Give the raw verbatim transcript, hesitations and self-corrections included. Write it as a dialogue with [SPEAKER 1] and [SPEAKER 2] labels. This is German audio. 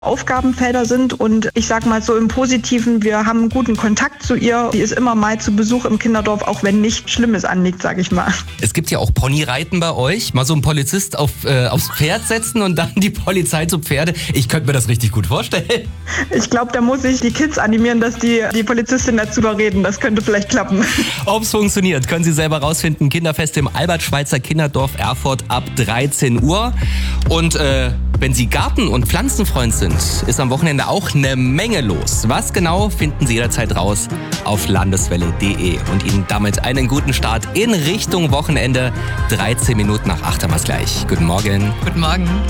[SPEAKER 1] Aufgabenfelder sind. Und ich sag mal so im Positiven, wir haben einen guten Kontakt zu ihr. Die ist immer mal zu Besuch im Kinderdorf, auch wenn nichts Schlimmes anliegt, sag ich mal.
[SPEAKER 2] Es gibt ja auch Ponyreiten bei euch. Mal so einen Polizist auf, äh, aufs Pferd setzen und dann die Polizei zu Pferde. Ich könnte mir das richtig gut vorstellen.
[SPEAKER 1] Ich glaube, da muss ich die Kids animieren, dass die die Polizistin dazu überreden. Das könnte vielleicht klappen.
[SPEAKER 2] Ob es funktioniert, können Sie selber rausfinden. Kinderfest im Albert-Schweitzer Kinderdorf Erfurt ab dreizehn Uhr. Und äh, wenn Sie Garten- und Pflanzenfreund sind, ist am Wochenende auch eine Menge los. Was genau, finden Sie jederzeit raus auf landeswelle punkt de. Und Ihnen damit einen guten Start in Richtung Wochenende. dreizehn Minuten nach acht haben wir es gleich. Guten Morgen.
[SPEAKER 3] Guten Morgen.